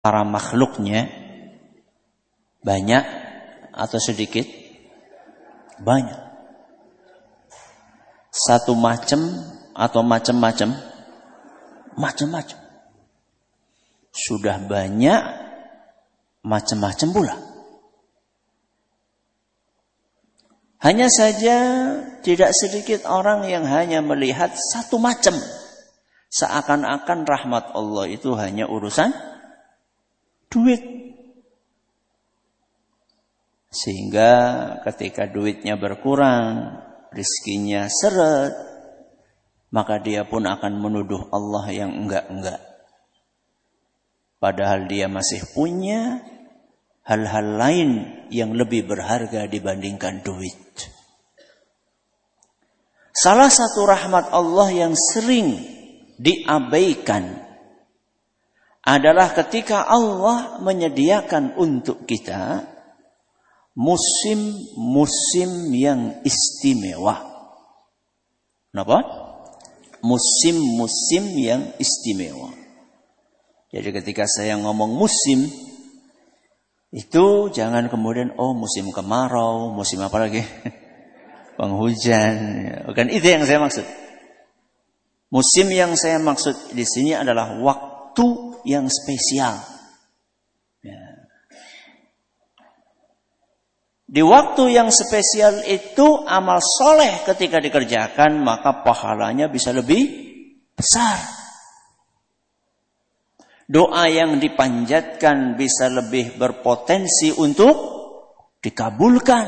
para makhluknya banyak atau sedikit? Banyak. Satu macam atau macam-macam? Macam-macam. Sudah banyak macam-macam pula. Hanya saja tidak sedikit orang yang hanya melihat satu macam. Seakan-akan rahmat Allah itu hanya urusan duit. Sehingga ketika duitnya berkurang, rezekinya seret, maka dia pun akan menuduh Allah yang enggak-enggak. Padahal dia masih punya hal-hal lain yang lebih berharga dibandingkan duit. Salah satu rahmat Allah yang sering diabaikan adalah ketika Allah menyediakan untuk kita musim-musim yang istimewa. Kenapa? Musim-musim yang istimewa. Jadi ketika saya ngomong musim, itu jangan kemudian musim kemarau, musim apa lagi? Penghujan. Bukan itu yang saya maksud. Musim yang saya maksud di sini adalah waktu yang spesial. Ya. Di waktu yang spesial itu amal soleh ketika dikerjakan maka pahalanya bisa lebih besar. Doa yang dipanjatkan bisa lebih berpotensi untuk dikabulkan.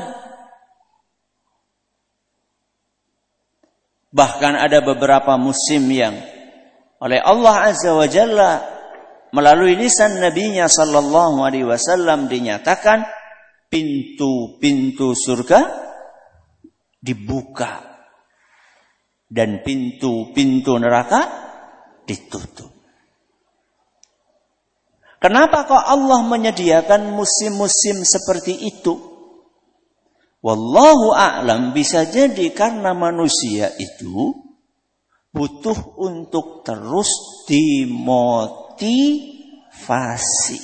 Bahkan ada beberapa musim yang oleh Allah Azza wa Jalla melalui lisan Nabi-Nya sallallahu alaihi wasallam dinyatakan pintu-pintu surga dibuka dan pintu-pintu neraka ditutup. Kenapa kok Allah menyediakan musim-musim seperti itu? Wallahu a'lam, bisa jadi karena manusia itu butuh untuk terus dimotivasi.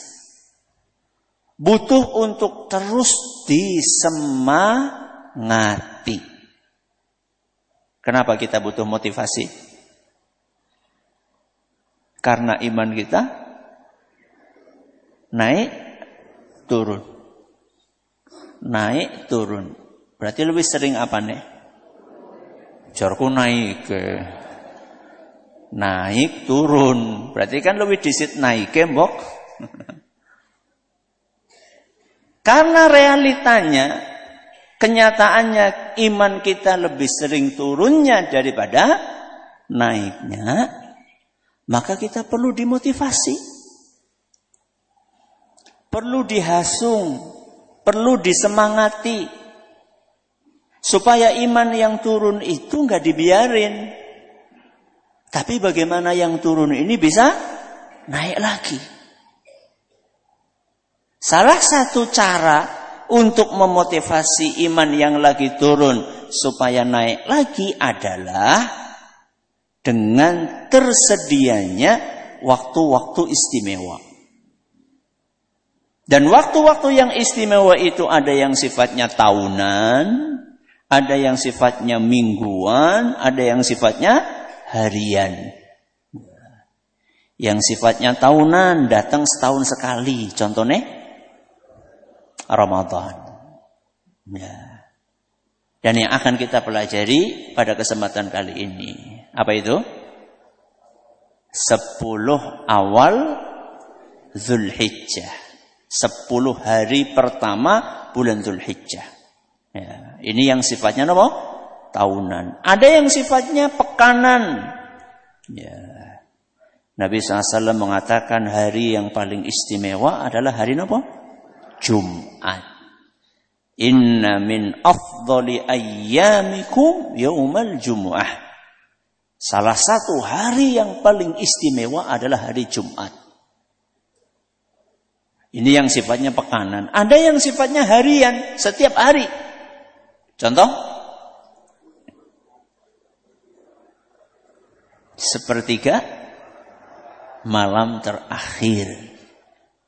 Butuh untuk terus disemangati. Kenapa kita butuh motivasi? Karena iman kita naik turun. Naik turun. Berarti lebih sering apa nih? Jorku naik naik turun. Berarti kan lebih disit naik mbok. Karena realitanya, kenyataannya iman kita lebih sering turunnya daripada naiknya, maka kita perlu dimotivasi. Perlu dihasung, perlu disemangati. Supaya iman yang turun itu enggak dibiarin. Tapi bagaimana yang turun ini bisa naik lagi. Salah satu cara untuk memotivasi iman yang lagi turun supaya naik lagi adalah dengan tersedianya waktu-waktu istimewa. Dan waktu-waktu yang istimewa itu ada yang sifatnya tahunan, ada yang sifatnya mingguan, ada yang sifatnya harian. Yang sifatnya tahunan datang setahun sekali, contohnya Ramadan. Ya. Dan yang akan kita pelajari pada kesempatan kali ini, apa itu? 10 awal Zulhijjah. 10 hari pertama bulan Zulhijjah. Ya, ini yang sifatnya apa? Tahunan. Ada yang sifatnya pekanan. Ya. Nabi SAW mengatakan hari yang paling istimewa adalah hari apa? Jumat. Inna min afdali ayyamikum yaumal jumu'ah. Salah satu hari yang paling istimewa adalah hari Jumat. Ini yang sifatnya pekanan. Ada yang sifatnya harian, setiap hari. Contoh? Sepertiga malam terakhir.